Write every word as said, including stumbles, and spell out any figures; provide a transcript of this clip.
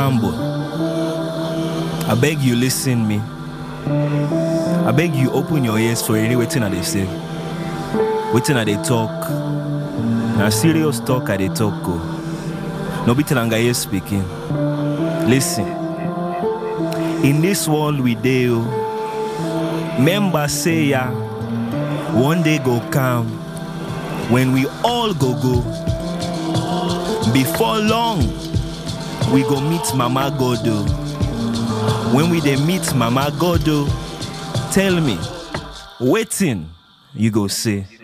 Cambo, I beg you listen me. I beg you open your ears for any waiting that they say. Waiting that they talk. Now serious talk at they talk go. No bitin anga speaking. Listen. In this world we deal, members say ya, one day go come when we all go go. Before long, we go meet Mama Godo. When we dey meet Mama Godo, tell me, waiting you go say.